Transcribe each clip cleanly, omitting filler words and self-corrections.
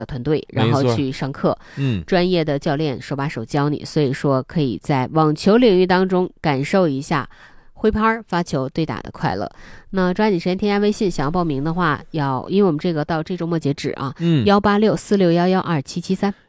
的团队，然后去上课，专业的教练手把手教你，所以说可以在网球领域当中感受一下挥拍发球对打的快乐。那抓紧时间添加微信，想要报名的话，因为我们这个到这周末截止啊，18646112773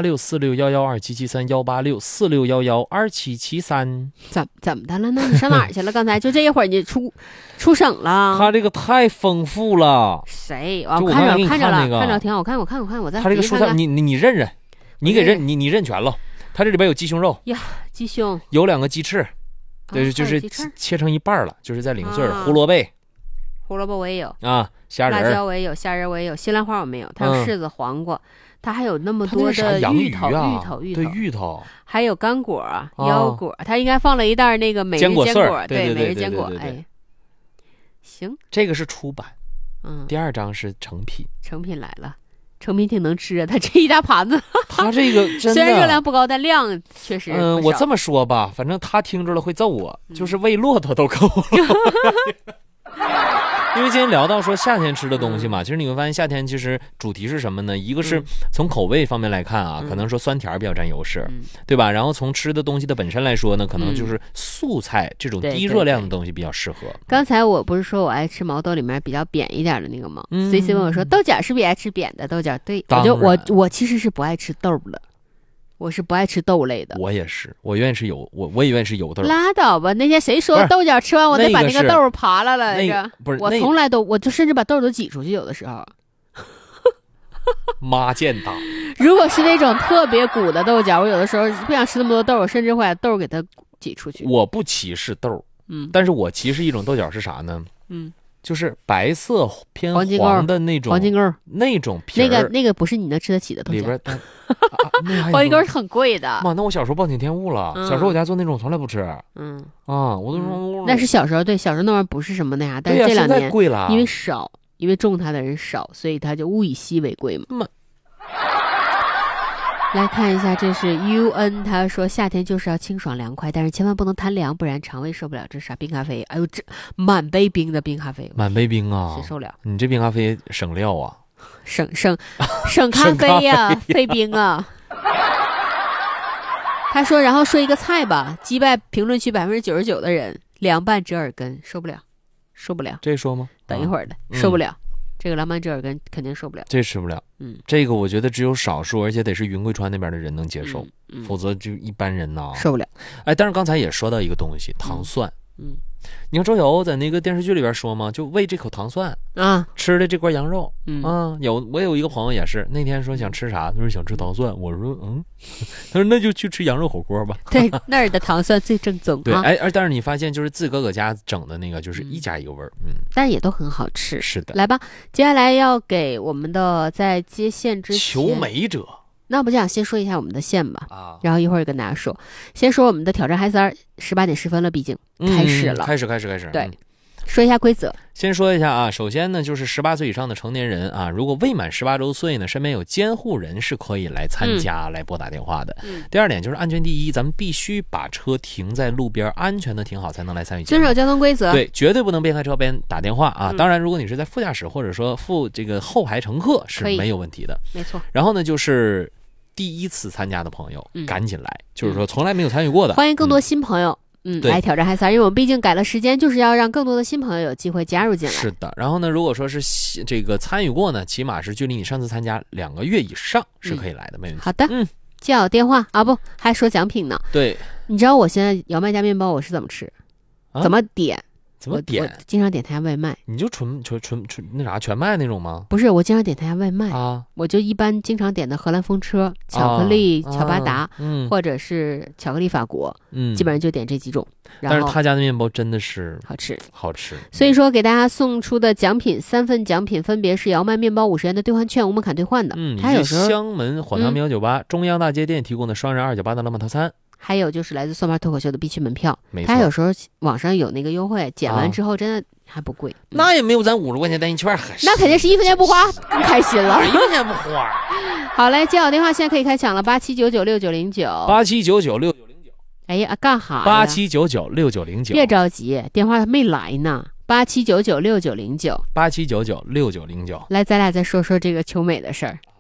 18646112773 怎么的了呢？你上哪儿去了？刚才就这一会儿你出省了？ 他这个太丰富了。 谁？ 我看着了， 看着挺好看。我看，我再他这个蔬菜，你认，你给认，你认全了。他这里边有鸡胸肉呀，鸡胸有2个鸡翅。就是切成一半了，就是在零碎的胡萝卜我也有啊，虾仁、 辣椒我也有，虾仁我也有，西兰花我没有，它有柿子、黄瓜，它还有那么多的芋头，还有干果、腰果，它应该放了一袋那个每日坚果， 对， 每日坚果，哎，行， 这个是初版，第2章是成品来了。成品挺能吃啊，它这一大盘子， 它这个真的虽然热量不高，但量确实我这么说吧，反正他听着了会揍我，就是喂骆驼都够了。因为今天聊到说夏天吃的东西嘛，其实你会发现夏天其实主题是什么呢？一个是从口味方面来看啊，可能说酸甜比较占优势，对吧？然后从吃的东西的本身来说呢，可能就是素菜这种低热量的东西比较适合。 刚才我不是说我爱吃毛豆里面比较扁一点的那个吗？CC 问我说豆角是不是也爱吃扁的豆角？对，我其实是不爱吃豆的。我是不爱吃豆类的。 我也是，我愿意吃油，我也愿意吃油豆。 拉倒吧，那天谁说豆角吃完我得把那个豆扒拉了？ 不是， 我从来都，我就甚至把豆都挤出去，有的时候。 妈见大。 如果是那种特别鼓的豆角，我有的时候不想吃那么多豆，我甚至会把豆给它挤出去。 我不歧视豆，但是我歧视一种豆角是啥呢？就是白色偏黄的那种黄金钩那种皮儿， 那个不是你能吃得起的豆角。 里边黄金钩是很贵的。 妈，那我小时候暴殄天物了。小时候我家做那种从来不吃。我都说那是小时候，对，小时候那玩意儿不是什么那啥，但是这2年贵了， 因为少，因为种它的人少，所以它就物以稀为贵嘛。来看一下，这是 UN， 他说夏天就是要清爽凉快，但是千万不能贪凉，不然肠胃受不了。这啥冰咖啡？哎呦，这满杯冰的冰咖啡， 满杯冰啊， 谁受了？ 你这冰咖啡省料啊， 省咖啡呀，费冰啊。他说，然后说一个菜吧，击败评论区99%的人，凉拌折耳根，受不了。 这说吗？ 等一会儿的，受不了。这个凉拌折耳根肯定受不了， 这吃不了。这个我觉得只有少数，而且得是云贵川那边的人能接受，否则就一般人呐受不了。 哎，但是刚才也说到一个东西，糖蒜。你看周晓鸥在那个电视剧里边说嘛，就为这口糖蒜啊，吃的这块羊肉我有一个朋友也是，那天说想吃啥，他说想吃糖蒜，我说他说那就去吃羊肉火锅吧。 对，那儿的糖蒜最正宗。 对，但是你发现就是自个个家整的那个就是一家一个味儿， 但是也都很好吃。 是的， 来吧，接下来要给我们的在接线之前求美者。 那不这样，先说一下我们的线吧，然后一会儿跟大家说。先说我们的挑战嗨3 18点10分了，毕竟开始了， 开始。 对，说一下规则。 先说一下啊，首先呢，就是18岁以上的成年人啊，如果未满18周岁呢，身边有监护人是可以来参加，来拨打电话的。第2点就是安全第一，咱们必须把车停在路边，安全的停好，才能来参与。 遵守交通规则。 对，绝对不能边开车边打电话啊。当然，如果你是在副驾驶或者说这个后排乘客是没有问题的。 没错。 然后呢，就是第1次参加的朋友赶紧来，就是说从来没有参与过的， 欢迎更多新朋友来挑战嗨3，因为我们毕竟改了时间，就是要让更多的新朋友有机会加入进来。 是的。然后呢，如果说是这个参与过呢，起码是距离你上次参加2个月以上是可以来的，没问题。 好的，记好电话啊，不还说奖品呢？ 对， 你知道我现在摇麦加面包我是怎么吃，怎么点？ 怎么点？ 我经常点他家外卖。 你就纯那啥全麦那种吗？ 不是，我经常点他家外卖啊。 我就一般经常点的荷兰风车、巧克力乔巴达，或者是巧克力法国，基本上就点这几种。 但是他家的面包真的是好吃。 所以说给大家送出的奖品3份奖品分别是摇麦面包50元的兑换券，无门槛兑换的。还有香门火汤1酒吧中央大街店提供的双人298的浪漫套餐。 还有就是来自蒜瓣脱口秀的必区门票，他有时候网上有那个优惠，减完之后真的还不贵。 那也没有咱50块钱单1券合适。 那肯定是1分钱不花，更开心了。 1分钱不花。 好嘞，接好电话，现在可以开抢了，87996909。 87996909。 哎呀，干哈呀？87996909。 别着急，电话没来呢。87996909。 87996909。 来，咱俩再说说这个求美的事儿。